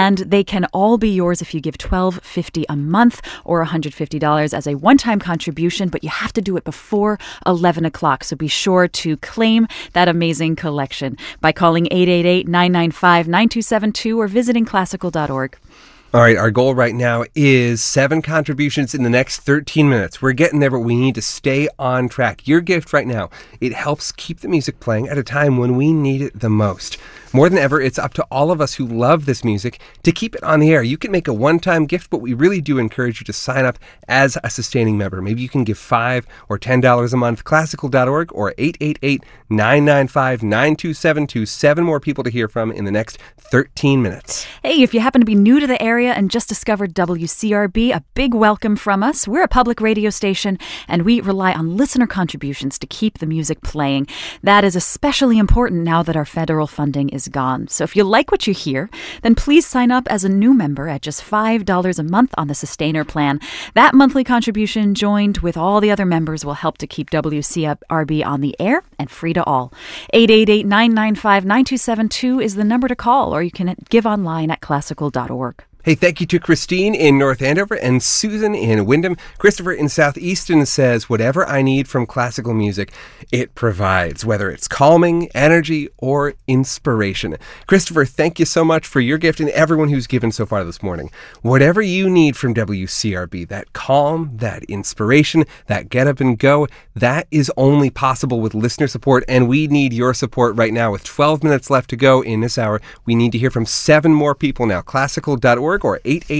and they can all be yours if you give $12.50 a month or $150 as a one-time contribution, but you have to do it before 11 o'clock. So be sure to claim that amazing collection by calling 888-995-9272 or visiting classical.org. All right, our goal right now is 7 contributions in the next 13 minutes. We're getting there, but we need to stay on track. Your gift right now, it helps keep the music playing at a time when we need it the most. More than ever, it's up to all of us who love this music to keep it on the air. You can make a one-time gift, but we really do encourage you to sign up as a sustaining member. Maybe you can give $5 or $10 a month, classical.org or 888-995-9272. 7 more people to hear from in the next 13 minutes. Hey, if you happen to be new to the area and just discovered WCRB, a big welcome from us. We're a public radio station, and we rely on listener contributions to keep the music playing. That is especially important now that our federal funding is gone. So if you like what you hear, then please sign up as a new member at just $5 a month on the Sustainer plan. That monthly contribution, joined with all the other members, will help to keep WCRB on the air and free to all. 888-995-9272 is the number to call, or you can give online at classical.org. Hey, thank you to Christine in North Andover and Susan in Wyndham. Christopher in Southeastern says, whatever I need from classical music, it provides, whether it's calming, energy, or inspiration. Christopher, thank you so much for your gift and everyone who's given so far this morning. Whatever you need from WCRB, that calm, that inspiration, that get up and go, that is only possible with listener support, and we need your support right now. With 12 minutes left to go in this hour, we need to hear from 7 more people now. Classical.org or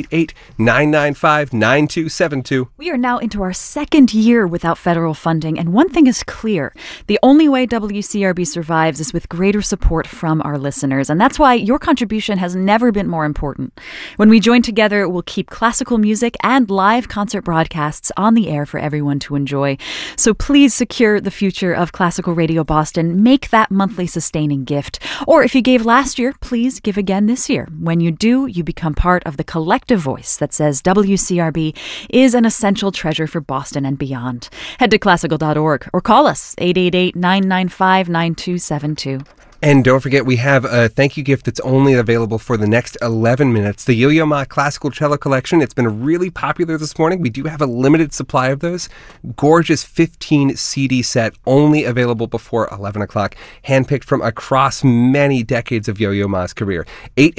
888-995-9272. We are now into our second year without federal funding, and one thing is clear. The only way WCRB survives is with greater support from our listeners, and that's why your contribution has never been more important. When we join together, we'll keep classical music and live concert broadcasts on the air for everyone to enjoy. So please secure the future of Classical Radio Boston. Make that monthly sustaining gift. Or if you gave last year, please give again this year. When you do, you become part of the collective voice that says WCRB is an essential treasure for Boston and beyond. Head to classical.org or call us 888-995-9272. And don't forget, we have a thank you gift that's only available for the next 11 minutes. The Yo-Yo Ma Classical Cello Collection. It's been really popular this morning. We do have a limited supply of those. Gorgeous 15 CD set, only available before 11 o'clock. Handpicked from across many decades of Yo-Yo Ma's career.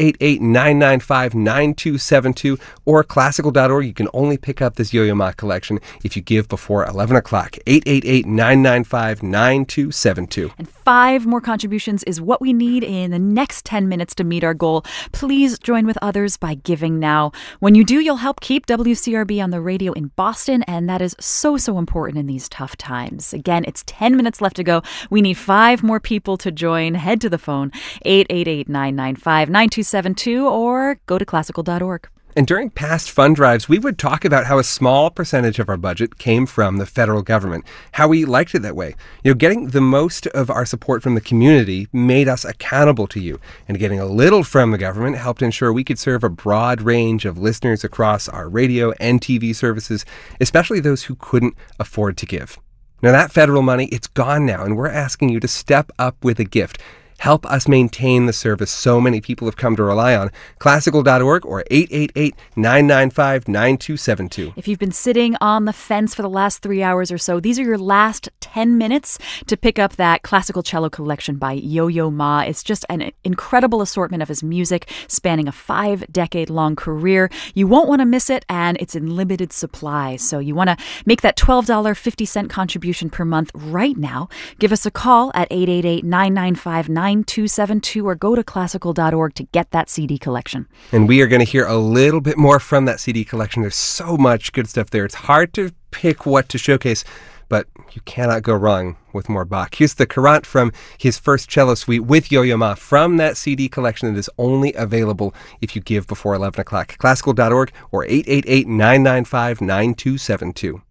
888-995-9272 or classical.org. You can only pick up this Yo-Yo Ma collection if you give before 11 o'clock. 888-995-9272. And 5 more contributions is what we need in the next 10 minutes to meet our goal. Please join with others by giving now. When you do, you'll help keep WCRB on the radio in Boston, and that is so important in these tough times. Again, it's 10 minutes left to go. We need 5 more people to join. Head to the phone, 888-995-9272, or go to classical.org. And during past fund drives, we would talk about how a small percentage of our budget came from the federal government, how we liked it that way. You know, getting the most of our support from the community made us accountable to you, and getting a little from the government helped ensure we could serve a broad range of listeners across our radio and TV services, especially those who couldn't afford to give. Now that federal money, it's gone now, and we're asking you to step up with a gift. Help us maintain the service so many people have come to rely on. Classical.org or 888-995-9272. If you've been sitting on the fence for the last 3 hours or so, these are your last 10 minutes to pick up that classical cello collection by Yo-Yo Ma. It's just an incredible assortment of his music spanning a 5-decade-long career. You won't want to miss it, and it's in limited supply. So you want to make that $12.50 contribution per month right now. Give us a call at 888-995-9272 or go to classical.org to get that CD collection. And we are going to hear a little bit more from that CD collection. There's so much good stuff there. It's hard to pick what to showcase, but you cannot go wrong with more Bach. Here's the Courant from his first cello suite with Yo-Yo Ma from that CD collection that is only available if you give before 11 o'clock. Classical.org or 888-995-9272.